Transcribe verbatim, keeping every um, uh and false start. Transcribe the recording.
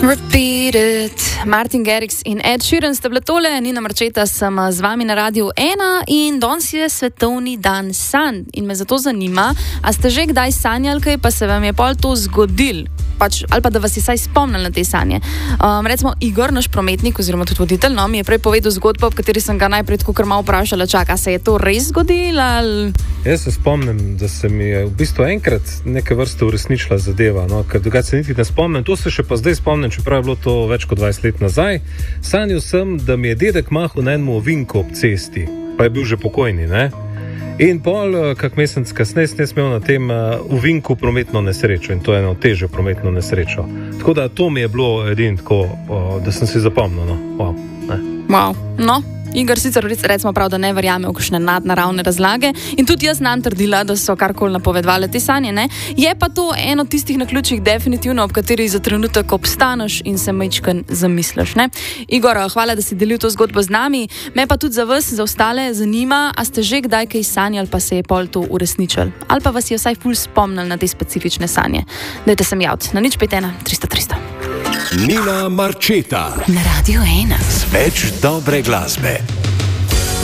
Repeat it. Martin Garrix in Ed Sheeran sta bila tole, Nina Marčeta sem z vami na Radiu ena in danes je svetovni dan sanj. In me zato zanima, a ste že kdaj sanjali kaj, pa se vam je pol to zgodil? Pač, ali pa da vas je saj spomnili na te sanje. Um, recimo Igor, naš prometnik oziroma tudi voditelj, no, mi je prej povedal zgodbo, v kateri sem ga najprej tako kar malo vprašala, čaka, se je to res zgodilo? Ali... Jaz se spomnim, da se mi je v bistvu enkrat neke vrste uresničila zadeva, no, ker drugače se niti ne spomnim, to se še pa zdaj spomnim, čeprav je bilo to več kot dvajset let nazaj. Sanjal sem, da mi je dedek mahal na enem ovinku ob cesti, pa je bil že pokojni, ne? In pol, kak mesec kasneje, sem imel na tem ovinku prometno nesrečo in to je eno težjo prometno nesrečo. Tako da to mi je bilo edin tako, da sem si zapomnil, no. Wow, ne. Wow, no. Igor sicer recimo prav, da ne verjame v kakšne nadnaravne razlage in tudi jaz nam trdila, da so karkoli napovedovali te sanje, ne? Je pa to eno tistih naključij definitivno, ob kateri za trenutek obstaneš in se majčken zamisliš, ne? Igor, hvala, da si delil to zgodbo z nami, me pa tudi za vas, za ostale zanima, a ste že kdaj kaj sanjali, pa se je pol to uresničili? Ali pa vas je vsaj ful spomnili na te specifične sanje? Dajte se mi javiti na nič pet ena tristo tristo. Nina Marčeta na Radiu ena. Več dobre glasbe.